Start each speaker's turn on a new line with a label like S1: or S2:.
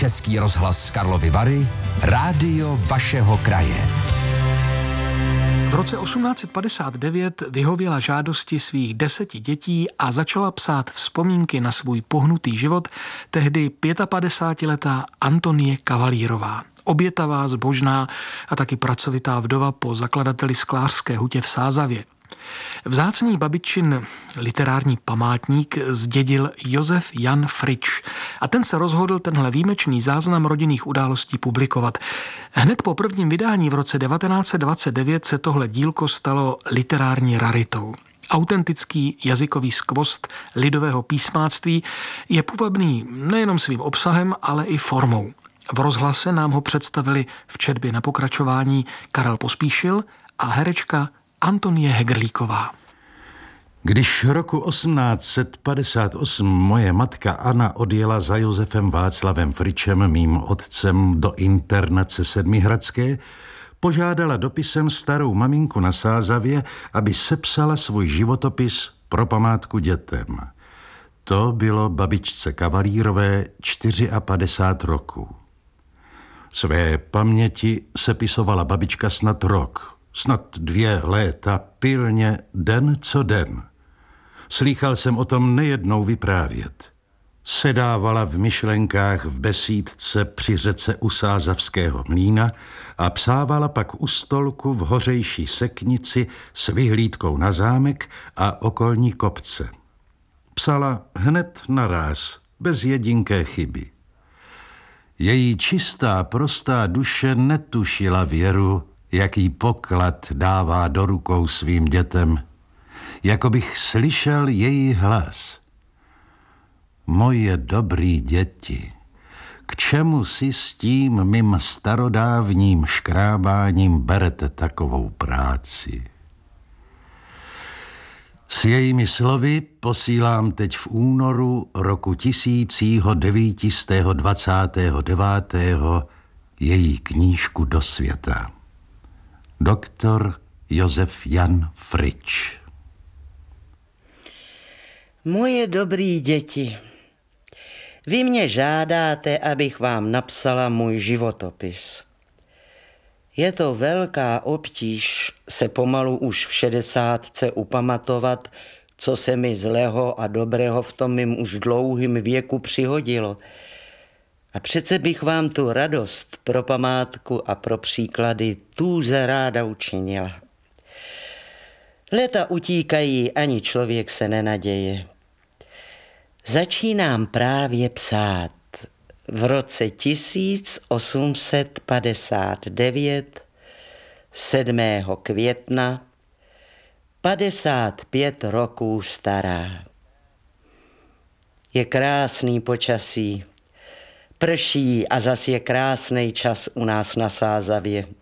S1: Český rozhlas Karlovy Vary, rádio vašeho kraje.
S2: V roce 1859 vyhověla žádosti svých 10 dětí a začala psát vzpomínky na svůj pohnutý život tehdy 55letá Antonie Kavalírová. Obětavá, zbožná a taky pracovitá vdova po zakladateli sklářské hutě v Sázavě. Vzácný babičin literární památník zdědil Josef Jan Frič a ten se rozhodl tenhle výjimečný záznam rodinných událostí publikovat. Hned po prvním vydání v roce 1929 se tohle dílko stalo literární raritou. Autentický jazykový skvost lidového písmáctví je půvabný nejenom svým obsahem, ale i formou. V rozhlase nám ho představili v četbě na pokračování Karel Pospíšil a herečka Antonie Hegerlíková.
S3: Když roku 1858 moje matka Anna odjela za Josefem Václavem Fričem, mým otcem, do internace Sedmihradské, požádala dopisem starou maminku na Sázavě, aby sepsala svůj životopis pro památku dětem. To bylo babičce Kavalírové 54 roku. Své paměti sepisovala babička snad rok, snad 2 léta, pilně, den co den. Slýchal jsem o tom nejednou vyprávět. Sedávala v myšlenkách v besídce při řece u Sázavského mlýna a psávala pak u stolku v hořejší seknici s vyhlídkou na zámek a okolní kopce. Psala hned naráz, bez jedinké chyby. Její čistá, prostá duše netušila věru, jaký poklad dává do rukou svým dětem. Jako bych slyšel její hlas. Moje dobrý děti, k čemu si s tím mým starodávním škrábáním berete takovou práci? S jejími slovy posílám teď v únoru roku 1929 její knížku do světa. Doktor Josef Jan Frič.
S4: Moje dobrý děti, vy mě žádáte, abych vám napsala můj životopis. Je to velká obtíž se pomalu už v 60 upamatovat, co se mi zlého a dobrého v tom mým už dlouhým věku přihodilo. A přece bych vám tu radost pro památku a pro příklady tůze ráda učinila. Léta utíkají, ani člověk se nenaděje. Začínám právě psát v roce 1859, 7. května, 55 roků stará. Je krásný počasí, prší a zas je krásný čas u nás na Sázavě.